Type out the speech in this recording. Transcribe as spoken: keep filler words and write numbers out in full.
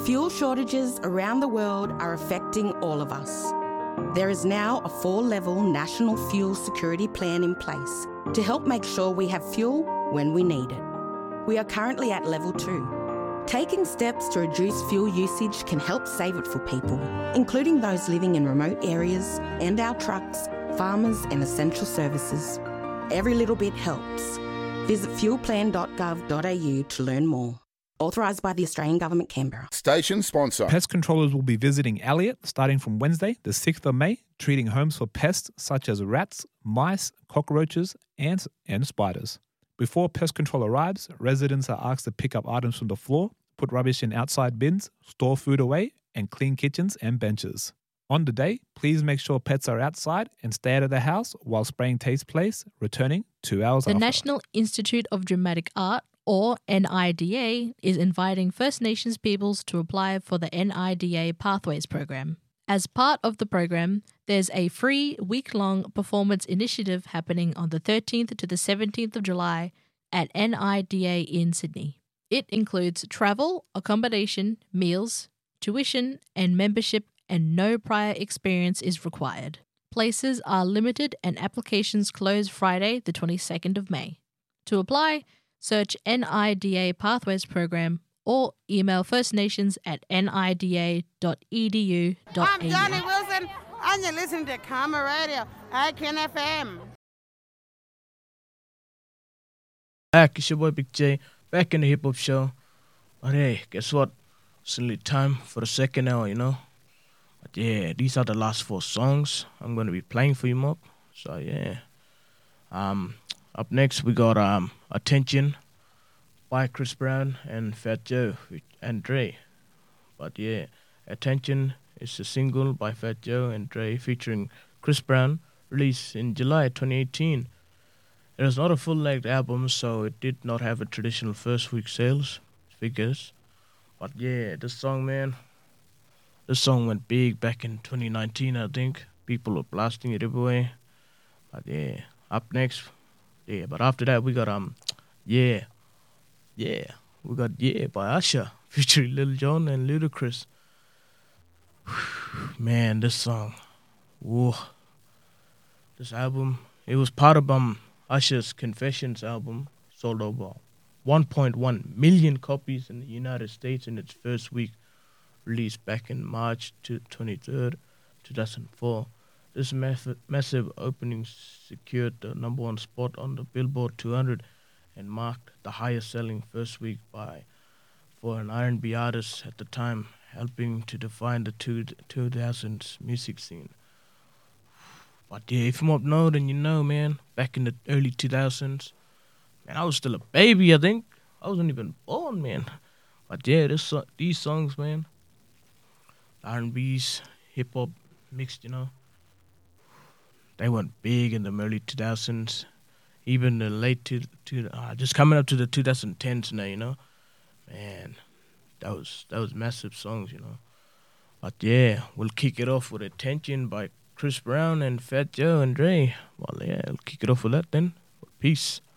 Fuel shortages around the world are affecting all of us. There is now a four-level national fuel security plan in place to help make sure we have fuel when we need it. We are currently at level two. Taking steps to reduce fuel usage can help save it for people, including those living in remote areas and our trucks, farmers and essential services. Every little bit helps. Visit fuel plan dot gov dot a u to learn more. Authorised by the Australian Government, Canberra. Station sponsor. Pest controllers will be visiting Elliot starting from Wednesday, the sixth of May, treating homes for pests such as rats, mice, cockroaches, ants, and spiders. Before pest control arrives, residents are asked to pick up items from the floor, put rubbish in outside bins, store food away, and clean kitchens and benches. On the day, please make sure pets are outside and stay out of the house while spraying takes place, returning two hours The after. National Institute of Dramatic Art, or N I D A, is inviting First Nations peoples to apply for the N I D A Pathways program. As part of the program, there's a free week-long performance initiative happening on the thirteenth to the seventeenth of July at N I D A in Sydney. It includes travel, accommodation, meals, tuition, and membership, and no prior experience is required. Places are limited and applications close Friday, the twenty-second of May. To apply, search N I D A Pathways Program or email First Nations at n i d a dot e d u dot a u. I'm Johnny Wilson, and you're listening to Karma Radio, I C A N F M. Back, it's your boy Big J, back in the hip hop show. But hey, guess what? It's only time for the second hour, you know? But yeah, these are the last four songs I'm going to be playing for you, Mob. So yeah. Um, up next, we got um Attention by Chris Brown and Fat Joe and Dre. But yeah, Attention is a single by Fat Joe and Dre featuring Chris Brown, released in July twenty eighteen. It was not a full-length album, so it did not have a traditional first-week sales figures. But yeah, this song, man, this song went big back in twenty nineteen, I think. People were blasting it everywhere. But yeah, up next, yeah, but after that, we got, um, yeah, yeah, we got Yeah by Usher, featuring Lil Jon and Ludacris. Man, this song, whoa, this album, it was part of, um, Usher's Confessions album, sold over one point one million copies in the United States in its first week, released back in March twenty-third, two thousand four. This massive, massive opening secured the number one spot on the Billboard two hundred and marked the highest selling first week by for an R and B artist at the time, helping to define the two, two thousands music scene. But yeah, if you don't know, then you know, man. Back in the early two thousands, man, I was still a baby, I think. I wasn't even born, man. But yeah, this so- these songs, man, R and B's, hip-hop mixed, you know. They went big in the early two thousands, even the late, two, two, uh, just coming up to the twenty tens now, you know. Man, that was that was massive songs, you know. But yeah, we'll kick it off with Attention by Chris Brown and Fat Joe and Dre. Well, yeah, we'll kick it off with that then. Peace.